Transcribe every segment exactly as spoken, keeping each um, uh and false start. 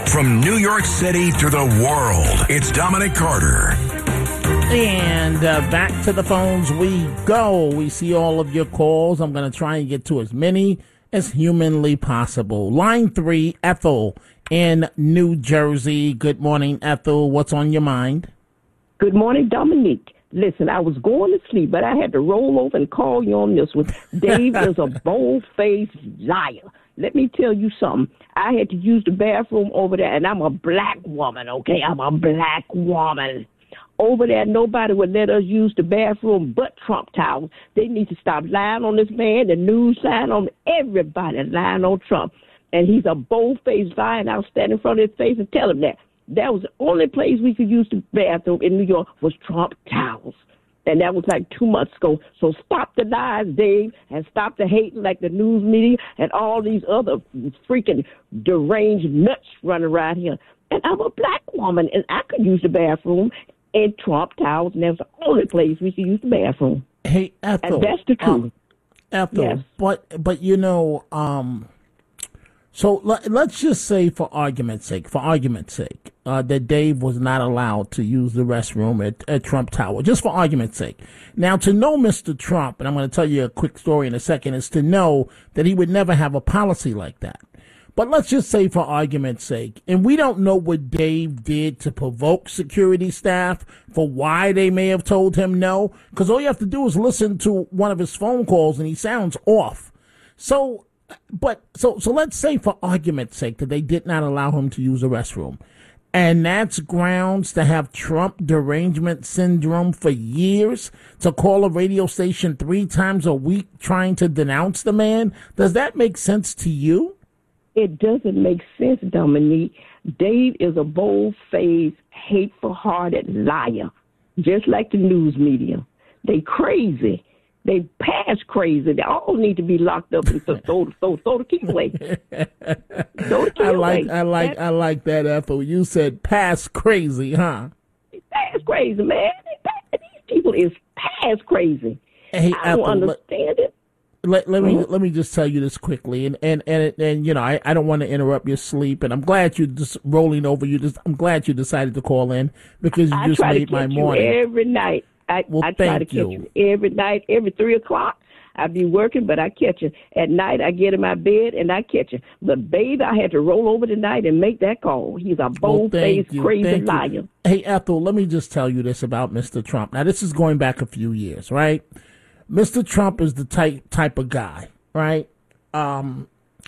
From New York City to the world, it's Dominic Carter. And uh, back to the phones we go. We see all of your calls. I'm going to try and get to as many as humanly possible. Line three, Ethel in New Jersey. Good morning, Ethel. What's on your mind? Good morning, Dominique. Listen, I was going to sleep, but I had to roll over and call you on this one. Dave is a bold-faced liar. Let me tell you something. I had to use the bathroom over there, and I'm a black woman, okay? I'm a black woman. Over there, nobody would let us use the bathroom but Trump Towers. They need to stop lying on this man. The news lying on everybody lying on Trump. And he's a bold-faced liar, and I'll stand in front of his face and tell him that. That was the only place we could use the bathroom in New York was Trump Towers. And that was like two months ago. So stop the lies, Dave, and stop the hating like the news media and all these other freaking deranged nuts running around here. And I'm a black woman, and I could use the bathroom in Trump Towers, and that's the only place we could use the bathroom. Hey, Ethel. And that's the truth. Um, Ethel, yes. but, but you know, um... So let, let's just say, for argument's sake, for argument's sake, uh, that Dave was not allowed to use the restroom at, at Trump Tower, just for argument's sake. Now, to know Mister Trump, and I'm going to tell you a quick story in a second, is to know that he would never have a policy like that. But let's just say, for argument's sake, and we don't know what Dave did to provoke security staff for why they may have told him no, because all you have to do is listen to one of his phone calls, and he sounds off. So... But so so let's say, for argument's sake, that they did not allow him to use the restroom. And that's grounds to have Trump derangement syndrome for years, to call a radio station three times a week trying to denounce the man. Does that make sense to you? It doesn't make sense, Dominique. Dave is a bold-faced, hateful-hearted liar, just like the news media. They crazy. They pass crazy. They all need to be locked up and throw, throw, throw, throw the key away. Throw the key I like, away. I like, That's, I like that, Ethel. You said pass crazy, huh? Pass crazy, man. These people is pass crazy. Hey, I Ethel, don't understand it. Let, let me Mm-hmm. let me just tell you this quickly, and and and, and you know, I, I don't want to interrupt your sleep, and I'm glad you just rolling over. You just I'm glad you decided to call in, because you I just try made to my catch morning. You every night. I, Well, I try to thank catch you. you every night, every three o'clock. I be working, but I catch you. At night, I get in my bed and I catch you. But, baby, I had to roll over tonight and make that call. He's a bold-faced, you, crazy thank liar. you. Hey, Ethel, let me just tell you this about Mister Trump. Now, this is going back a few years, right? Mister Trump is the type type of guy, right? Um,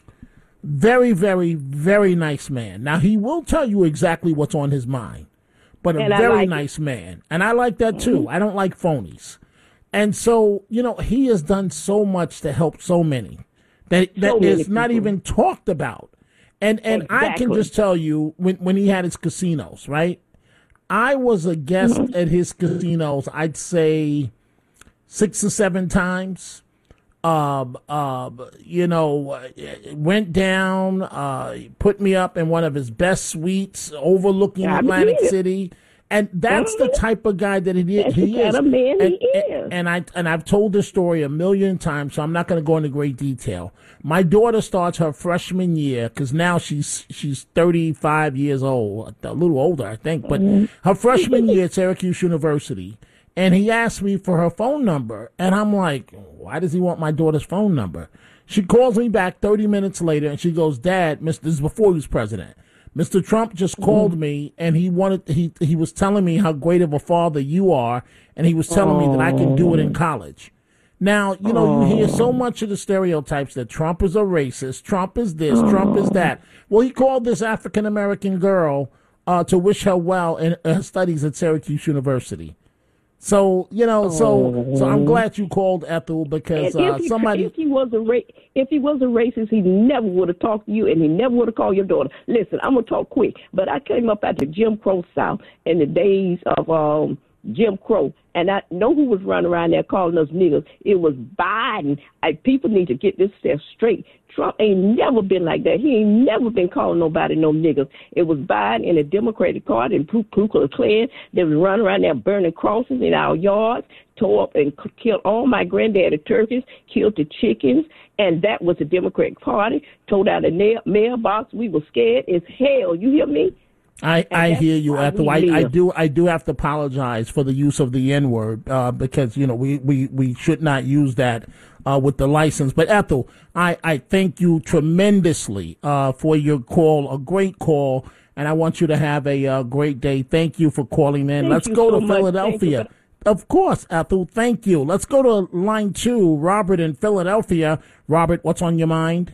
very, very, very nice man. Now, he will tell you exactly what's on his mind, but a And I very like nice man. And I like that, too. I don't like phonies. And so, you know, he has done so much to help so many that that So many is not people. even talked about. And and I can Exactly. just tell you, when when he had his casinos, right? I was a guest Mm-hmm. at his casinos, I'd say six or seven times. Um, uh, you know, went down, uh, put me up in one of his best suites overlooking I Atlantic believe it. City. And that's the type of guy that he, That's he the is. kind of man and, he is. And, and I and I've told this story a million times, so I'm not going to go into great detail. My daughter starts her freshman year, because now she's she's thirty-five years old, a little older, I think. But her freshman year at Syracuse University, and he asked me for her phone number, and I'm like, why does he want my daughter's phone number? She calls me back thirty minutes later, and she goes, Dad, Mister this is before he was president. Mister Trump just called me, and he wanted he he was telling me how great of a father you are, and he was telling me that I can do it in college. Now, you know, you hear so much of the stereotypes that Trump is a racist, Trump is this, Trump is that. Well, he called this African-American girl uh, to wish her well in her studies at Syracuse University. So, you know, so so I'm glad you called, Ethel, because And uh, if, he, somebody... if he was a ra- if he was a racist, he never would have talked to you, and he never would have called your daughter. Listen, I'm gonna talk quick, but I came up out the Jim Crow South in the days of um, Jim Crow, and I know who was running around there calling us niggers. It was Biden. I, people need to get this stuff straight. Trump ain't never been like that. He ain't never been calling nobody no niggers. It was Biden and the Democratic Party and Ku Klux Klan that was running around there burning crosses in our yards, tore up and c- killed all my granddaddy turkeys, killed the chickens, and that was the Democratic Party. Tore out a nail- mailbox. We were scared as hell. You hear me? I, I hear you, why Ethel. we I, I live. do I do have to apologize for the use of the N word uh, because you know we, we, we should not use that uh, with the license. But Ethel, I, I thank you tremendously uh, for your call, a great call, and I want you to have a uh, great day. Thank you for calling in. Thank Let's you go so to much. Philadelphia. Thank Of course, Ethel. Thank you. Let's go to line two. Robert in Philadelphia. Robert, what's on your mind?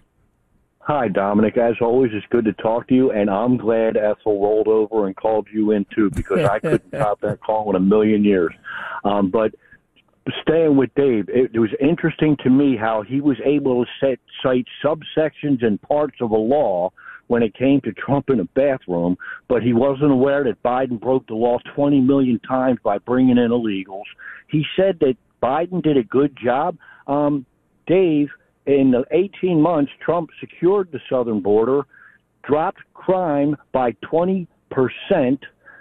Hi, Dominic. As always, it's good to talk to you, and I'm glad Ethel rolled over and called you in, too, because I couldn't top that call in a million years. Um, but staying with Dave, it, it was interesting to me how he was able to set, cite subsections and parts of a law when it came to Trump in a bathroom, but he wasn't aware that Biden broke the law twenty million times by bringing in illegals. He said that Biden did a good job. Um, Dave, in the eighteen months, Trump secured the southern border, dropped crime by twenty percent,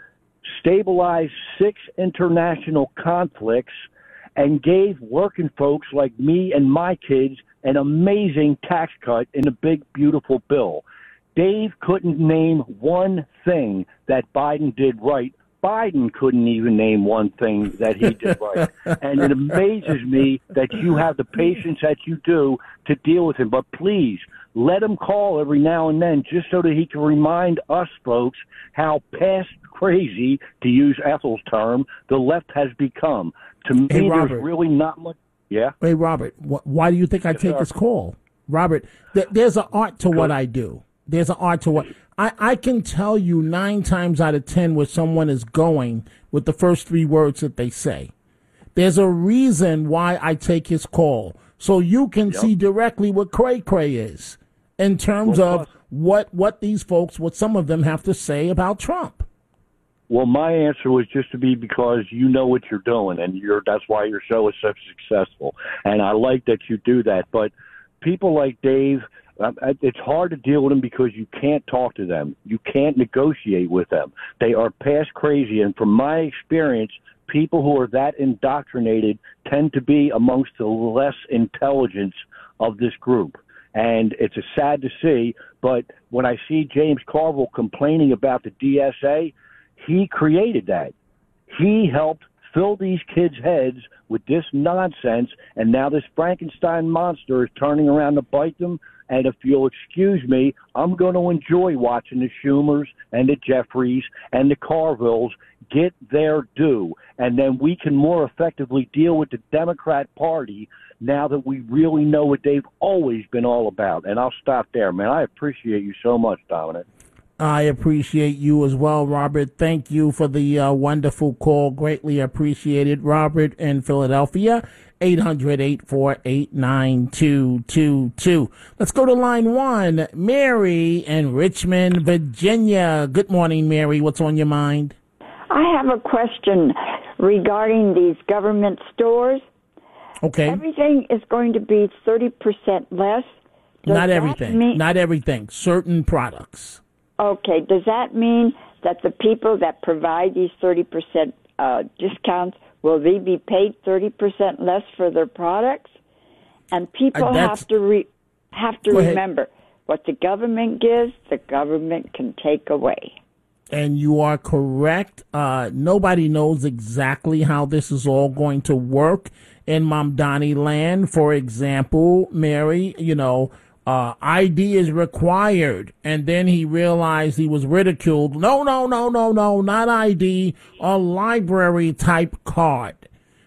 stabilized six international conflicts, and gave working folks like me and my kids an amazing tax cut in a big, beautiful bill. Dave couldn't name one thing that Biden did right. Biden couldn't even name one thing that he did right. And it amazes me that you have the patience that you do to deal with him. But please, let him call every now and then just so that he can remind us folks how past crazy, to use Ethel's term, the left has become. To me, Hey, there's Robert. really not much. Yeah? Hey, Robert, wh- why do you think I Yes, take sir. this call? Robert, th- there's an art to what I do. There's an art to what I, I can tell you nine times out of ten where someone is going with the first three words that they say. There's a reason why I take his call, so you can Yep. see directly what cray cray is in terms Well, of what what these folks, what some of them have to say about Trump. Well, my answer was just to be because you know what you're doing, and you're that's why your show is so successful. And I like that you do that. But people like Dave, um, it's hard to deal with them because you can't talk to them. You can't negotiate with them. They are past crazy. And from my experience, people who are that indoctrinated tend to be amongst the less intelligence of this group. And it's a sad to see, but when I see James Carville complaining about the D S A, he created that. He helped fill these kids' heads with this nonsense, and now this Frankenstein monster is turning around to bite them. And if you'll excuse me, I'm going to enjoy watching the Schumers and the Jeffries and the Carvilles get their due. And then we can more effectively deal with the Democrat Party now that we really know what they've always been all about. And I'll stop there, man. I appreciate you so much, Dominic. I appreciate you as well, Robert. Thank you for the uh, wonderful call. Greatly appreciated. Robert in Philadelphia, eight hundred, eight four eight, nine two two two. Let's go to line one. Mary in Richmond, Virginia. Good morning, Mary. What's on your mind? I have a question regarding these government stores. Okay. Everything is going to be thirty percent less. Does Not that everything. mean- Not everything. Certain products. Okay, does that mean that the people that provide these thirty percent uh, discounts, will they be paid thirty percent less for their products? And people Uh, that's- have to re- have to Go ahead. remember, what the government gives, the government can take away. And you are correct. Uh, nobody knows exactly how this is all going to work in Mamdani land. For example, Mary, you know, uh, I D is required. And then he realized he was ridiculed. No, no, no, no, no, not I D, a library type card.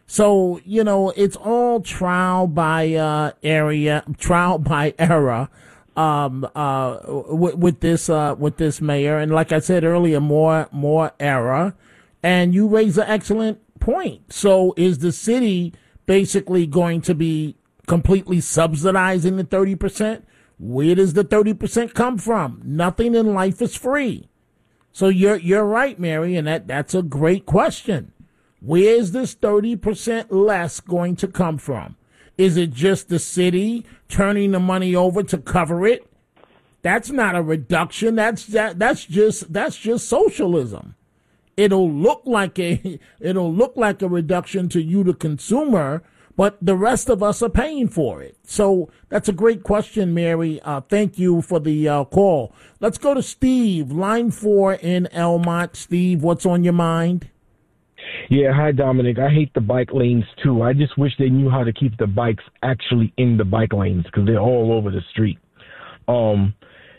So, you know, it's all trial by uh, area, trial by error. Um, uh, with, with this, uh, with this mayor. And like I said earlier, more, more error. And you raise an excellent point. So is the city basically going to be completely subsidizing the thirty percent? Where does the thirty percent come from? Nothing in life is free. So you're, you're right, Mary. And that, that's a great question. Where is this thirty percent less going to come from? Is it just the city turning the money over to cover it? That's not a reduction. That's that, that's just that's just socialism. it'll look like a it'll look like a reduction to you, the consumer, but the rest of us are paying for it. So that's a great question, Mary. Uh, thank you for the uh, call. Let's go to Steve, line four in Elmont. Steve, what's on your mind? Yeah, hi, Dominic. I hate the bike lanes, too. I just wish they knew how to keep the bikes actually in the bike lanes because they're all over the street. Um,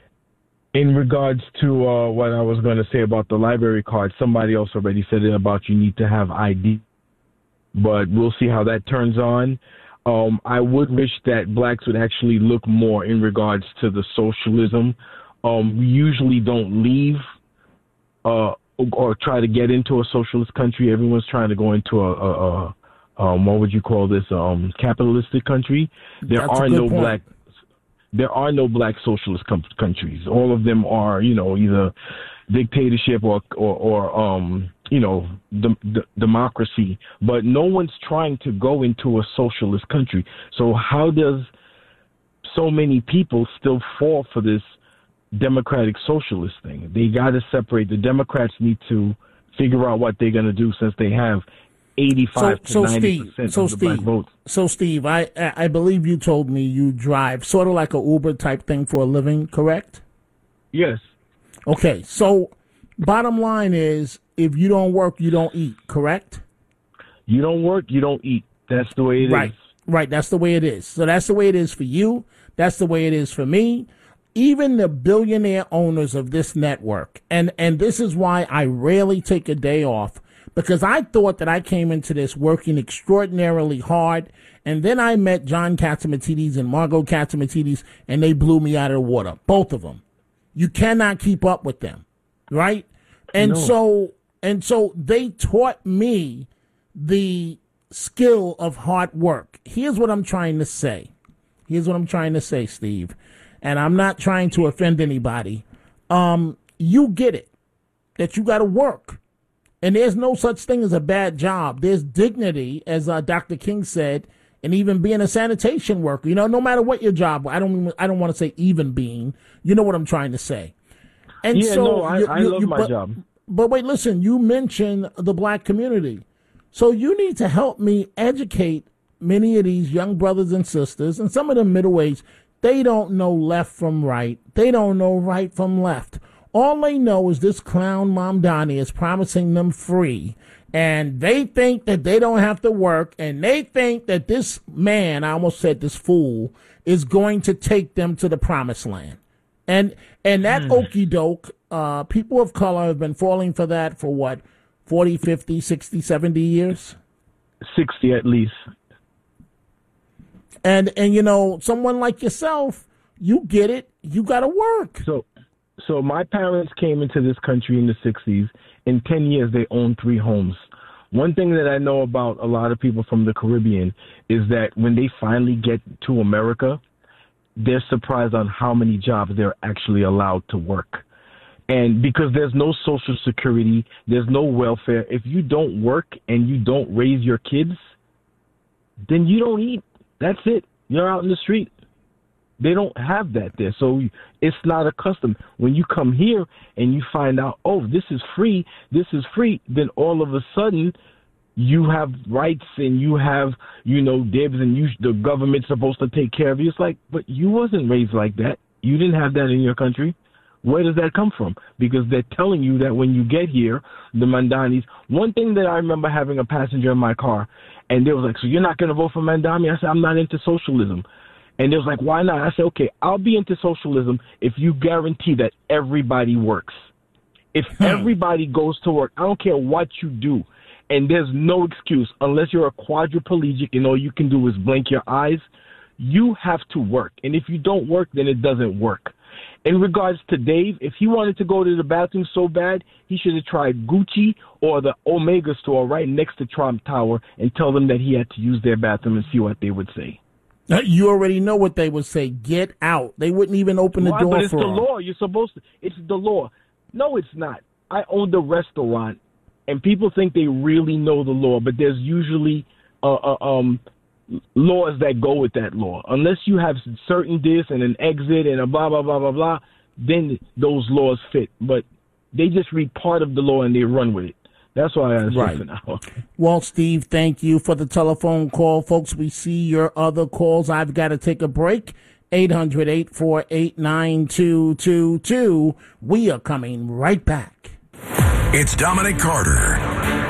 in regards to uh, what I was going to say about the library card, somebody else already said it about you need to have I D, but we'll see how that turns on. Um, I would wish that blacks would actually look more in regards to the socialism. Um, we usually don't leave uh or try to get into a socialist country. Everyone's trying to go into a, a, a um, what would you call this, um, capitalistic country. There That's are a good no point. black, there are no black socialist com- countries. All of them are, you know, either dictatorship or, or, or um, you know, d- d- democracy. But no one's trying to go into a socialist country. So how does so many people still fall for this democratic socialist thing? They got to separate. The Democrats need to figure out what they're going to do since they have eighty-five so, to so ninety Steve, percent so of the black Steve, votes. So Steve, I I believe you told me you drive sort of like a Uber type thing for a living, correct? Yes. Okay, so bottom line is, if you don't work, you don't eat, correct? You don't work, you don't eat. That's the way it right, is. Right, that's the way it is. So that's the way it is for you. That's the way it is for me. Even the billionaire owners of this network, and, and this is why I rarely take a day off, because I thought that I came into this working extraordinarily hard, and then I met John Catsimatidis and Margot Catsimatidis, and they blew me out of the water, both of them. You cannot keep up with them, right? And No. so and so they taught me the skill of hard work. Here's what I'm trying to say. Here's what I'm trying to say, Steve. And I'm not trying to offend anybody. Um, you get it, that you got to work. And there's no such thing as a bad job. There's dignity, as uh, Doctor King said, in even being a sanitation worker. You know, no matter what your job, I don't I don't want to say even being. You know what I'm trying to say. And Yeah, so no, I, you, I you, love you, my but, job. But wait, listen, you mentioned the black community. So you need to help me educate many of these young brothers and sisters, and some of them middle-aged. They don't know left from right. They don't know right from left. All they know is this clown Mamdani is promising them free. And they think that they don't have to work. And they think that this man, I almost said this fool, is going to take them to the promised land. And and that mm. okie doke, uh, people of color have been falling for that for what, forty, fifty, sixty, seventy years? sixty at least. And, and you know, someone like yourself, you get it. You got to work. So, so my parents came into this country in the sixties. In ten years, they owned three homes. One thing that I know about a lot of people from the Caribbean is that when they finally get to America, they're surprised on how many jobs they're actually allowed to work. And because there's no social security, there's no welfare. If you don't work and you don't raise your kids, then you don't eat. That's it. You're out in the street. They don't have that there. So it's not a custom. When you come here and you find out, oh, this is free, this is free, then all of a sudden you have rights and you have, you know, dibs and you, the government's supposed to take care of you. It's like, but you wasn't raised like that. You didn't have that in your country. Where does that come from? Because they're telling you that when you get here, the Mandanis, one thing that I remember having a passenger in my car, and they was like, so you're not going to vote for Mandami? I said, I'm not into socialism. And they was like, why not? I said, okay, I'll be into socialism if you guarantee that everybody works. If everybody goes to work, I don't care what you do. And there's no excuse, unless you're a quadriplegic and all you can do is blink your eyes, you have to work. And if you don't work, then it doesn't work. In regards to Dave, if he wanted to go to the bathroom so bad, he should have tried Gucci or the Omega store right next to Trump Tower and tell them that he had to use their bathroom and see what they would say. You already know what they would say. Get out. They wouldn't even open the Why? door But it's for the them. law. You're supposed to. It's the law. No, it's not. I owned a restaurant, and people think they really know the law, but there's usually uh, uh, um, laws that go with that law. Unless you have certain this and an exit and a blah, blah, blah, blah, blah, then those laws fit. But they just read part of the law and they run with it. That's why I Right. for now. Well, Steve, thank you for the telephone call. Folks, we see your other calls. I've got to take a break. eight hundred, eight four eight, nine two two two. We are coming right back. It's Dominic Carter.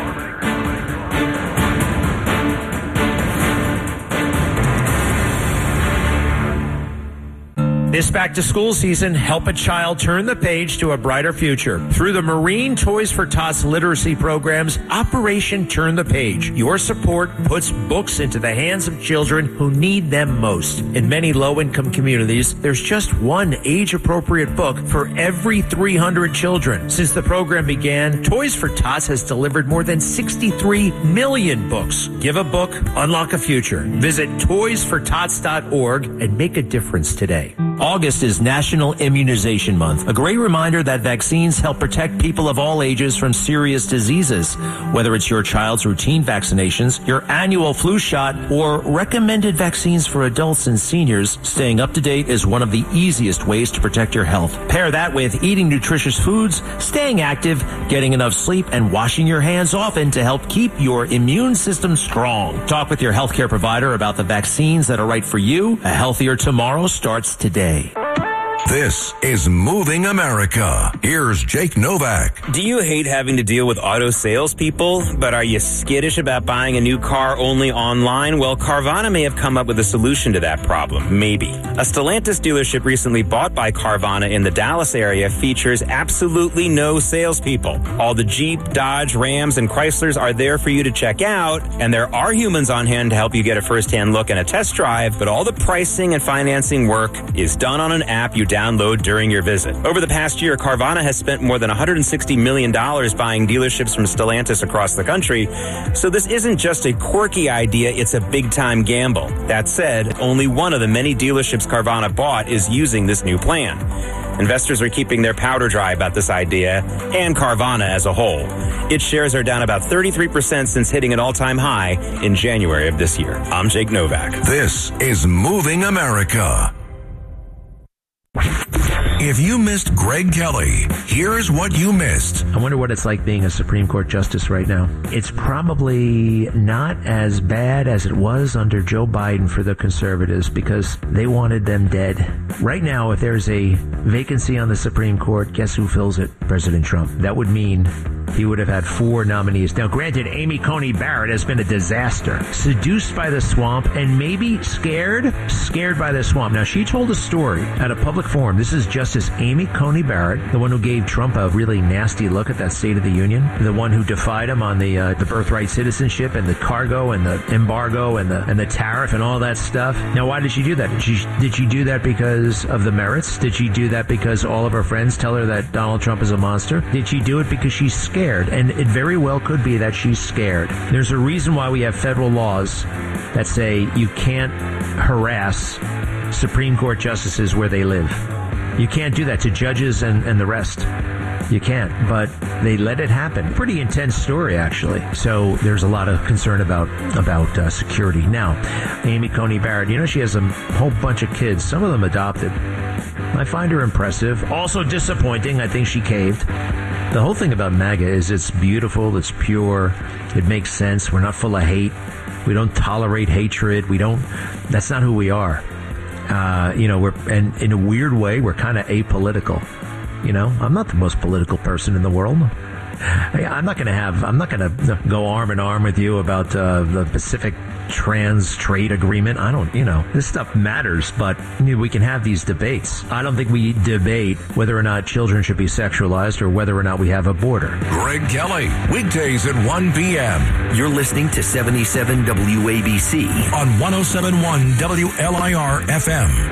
This back-to-school season, help a child turn the page to a brighter future. Through the Marine Toys for Tots literacy programs, Operation Turn the Page. Your support puts books into the hands of children who need them most. In many low-income communities, there's just one age-appropriate book for every three hundred children. Since the program began, Toys for Tots has delivered more than sixty-three million books. Give a book, unlock a future. Visit toys for tots dot org and make a difference today. August is National Immunization Month, a great reminder that vaccines help protect people of all ages from serious diseases. Whether it's your child's routine vaccinations, your annual flu shot, or recommended vaccines for adults and seniors, staying up to date is one of the easiest ways to protect your health. Pair that with eating nutritious foods, staying active, getting enough sleep, and washing your hands often to help keep your immune system strong. Talk with your healthcare provider about the vaccines that are right for you. A healthier tomorrow starts today. This is Moving America. Here's Jake Novak. Do you hate having to deal with auto salespeople, but are you skittish about buying a new car only online? Well, Carvana may have come up with a solution to that problem. Maybe. A Stellantis dealership recently bought by Carvana in the Dallas area features absolutely no salespeople. All the Jeep, Dodge, Rams, and Chryslers are there for you to check out, and there are humans on hand to help you get a first-hand look and a test drive, but all the pricing and financing work is done on an app you download during your visit. Over the past year, Carvana has spent more than one hundred sixty million dollars buying dealerships from Stellantis across the country, so this isn't just a quirky idea, it's a big-time gamble. That said, only one of the many dealerships Carvana bought is using this new plan. Investors are keeping their powder dry about this idea, and Carvana as a whole. Its shares are down about thirty-three percent since hitting an all-time high in January of this year. I'm Jake Novak. This is Moving America. If you missed Greg Kelly, here's what you missed. I wonder what it's like being a Supreme Court justice right now. It's probably not as bad as it was under Joe Biden for the conservatives because they wanted them dead. Right now, if there's a vacancy on the Supreme Court, guess who fills it? President Trump. That would mean he would have had four nominees. Now, granted, Amy Coney Barrett has been a disaster. Seduced by the swamp and maybe scared, scared by the swamp. Now, she told a story at a public forum. This is Justice Amy Coney Barrett, the one who gave Trump a really nasty look at that State of the Union, the one who defied him on the uh, the birthright citizenship and the cargo and the embargo and the and the tariff and all that stuff. Now, why did she do that? Did she, did she do that because of the merits? Did she do that because all of her friends tell her that Donald Trump is a monster? Did she do it because she's scared? And it very well could be that she's scared. There's a reason why we have federal laws that say you can't harass Supreme Court justices where they live. You can't do that to judges and, and the rest. You can't, but they let it happen. Pretty intense story, actually. So there's a lot of concern about about uh, security. Now, Amy Coney Barrett, you know, she has a whole bunch of kids, some of them adopted. I find her impressive. Also disappointing. I think she caved. The whole thing about MAGA is it's beautiful, it's pure, it makes sense. We're not full of hate. We don't tolerate hatred. We don't, that's not who we are. Uh, you know, we're, and in a weird way, we're kind of apolitical. You know, I'm not the most political person in the world. I'm not going to have, I'm not going to go arm in arm with you about uh, the Pacific Trans Trade Agreement. I don't, you know, this stuff matters, but I mean, we can have these debates. I don't think we debate whether or not children should be sexualized or whether or not we have a border. Greg Kelly, weekdays at one p.m. You're listening to seventy-seven W A B C on one oh seven point one W L I R F M.